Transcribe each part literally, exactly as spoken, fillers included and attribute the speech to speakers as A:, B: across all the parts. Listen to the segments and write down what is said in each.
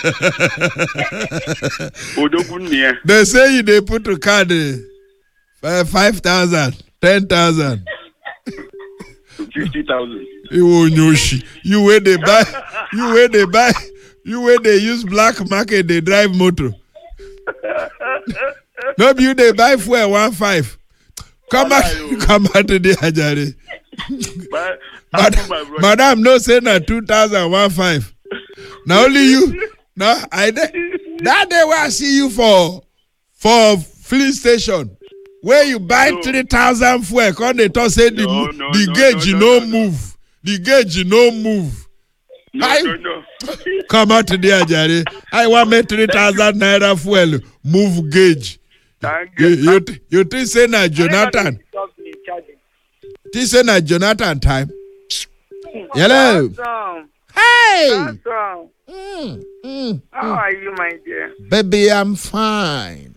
A: They say they put to card uh, five thousand, ten thousand.
B: fifty thousand.
A: You you where they buy, you where they buy, you where they use black market, they drive motor. No, you they buy fuel one five. Come back, come back to the Ajari. Madam, Madam, no say na two thousand one five. Now only you. No, I that day where I see you for for filling station. Where you buy no. three thousand fuel, come they talk say the,
B: no, no,
A: the
B: no,
A: gauge
B: no,
A: no,
B: no,
A: no move. The gauge no move.
B: No,
A: I,
B: no, no.
A: Come out today, Jerry. I want me three thousand naira fuel move gauge.
B: Thank
A: you.
B: You,
A: You, you think say na Jonathan? Think say na Jonathan time? Hello.
C: Awesome.
A: Hey.
C: Awesome.
A: Mm, mm,
C: How
A: mm.
C: are you, my dear?
A: Baby, I'm fine.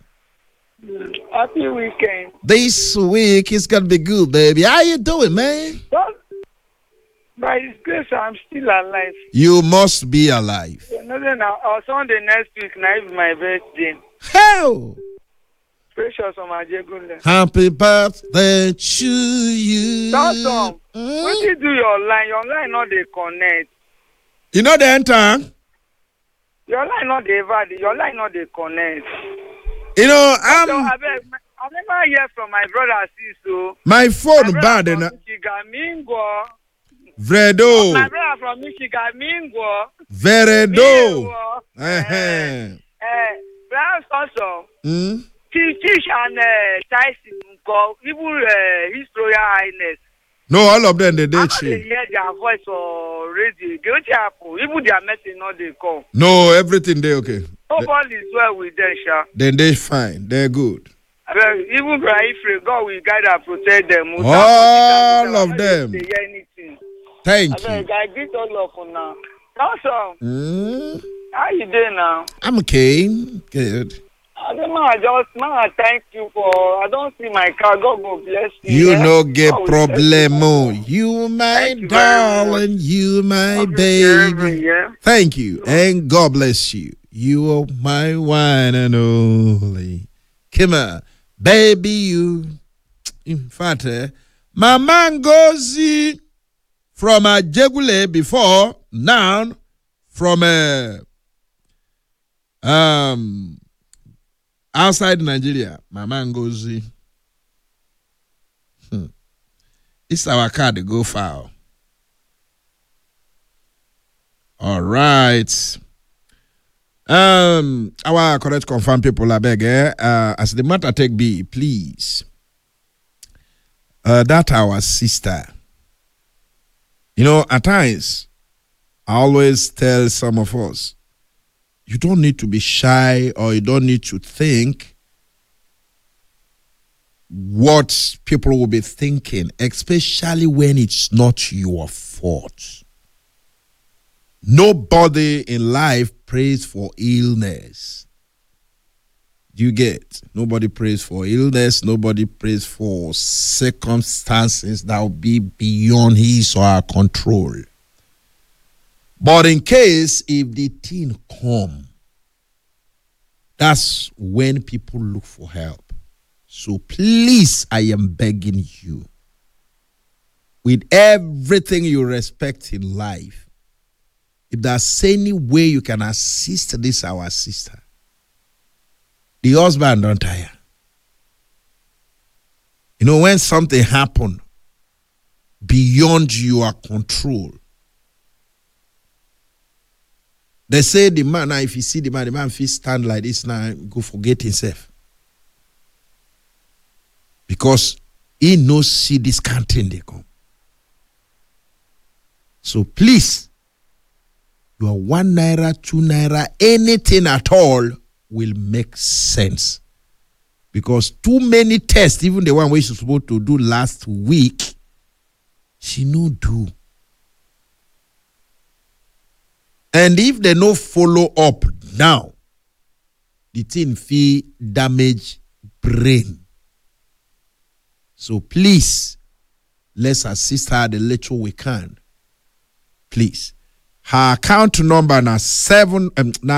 C: Happy weekend.
A: This week is gonna be good, baby. How you doing, man?
C: But by His grace, I'm still alive.
A: You must be alive.
C: Another now, on Sunday next week, now is my birthday.
A: Hell.
C: Precious on my Jegunle.
A: Happy birthday to you.
C: That's all.
A: Mm.
C: When you do your line, your line not they connect.
A: You know the enter?
C: Your line not they valid. Your line not they connect.
A: You know, I'm.
C: So, I, beg, I never hear from my brother, so.
A: My phone
C: my
A: bad.
C: From
A: And
C: Michigan, Mingo.
A: Vredo.
C: My brother from Michigan, Mingo.
A: Veredo.
C: Uh-huh. Uh, perhaps also,
A: mm?
C: Tish and uh, Tyson, even uh, His Royal Highness.
A: No, all of them, they did
C: They hear their voice or radio. They don't happen. Even their message, not they call.
A: No, everything they okay.
C: Nobody is well with them, Sha.
A: Then they fine. They're good.
C: Well, even if God will guide and protect them.
A: All of them.
C: They hear anything.
A: Thank
C: I
A: you.
C: I greet all of you now. Also,
A: Mm?
C: how you doing now?
A: I'm okay. Good.
C: I don't know. I just, man, I thank you for. I don't see my car. God will bless you.
A: You
C: yeah?
A: no get
C: God will bless you.
A: problemo. You my
C: Thank you very
A: darling. You my
C: God bless
A: baby.
C: you, yeah?
A: Thank you. And God bless you. You are my one and only. Come on. Baby, you. In fact, eh, Mama Ngozi from a Jegule before, now from a um outside Nigeria. Mama Ngozi. Hmm. It's our card to go foul. All right. Um, our correct confirm people I beg, eh? Uh, as the matter take be, please. Uh, that our sister. You know, at times, I always tell some of us, you don't need to be shy or you don't need to think what people will be thinking, especially when it's not your fault. Nobody in life prays for illness. Do you get? Nobody prays for illness. Nobody prays for circumstances that will be beyond his or her control. But in case if the thing come, that's when people look for help. So please, I am begging you, with everything you respect in life, if there's any way you can assist this our sister, the husband don't tire. You know, when something happen beyond your control, they say the man, now if you see the man, the man feel stand like this now, go forget himself. Because he knows see this kind thing they come. So please, your one naira, two naira, anything at all will make sense. Because too many tests, even the one we she's supposed to do last week, she no do. And if they no follow up now, the thing feel damage brain. So please, let's assist her the little we can. Please. Her account number now seven um, now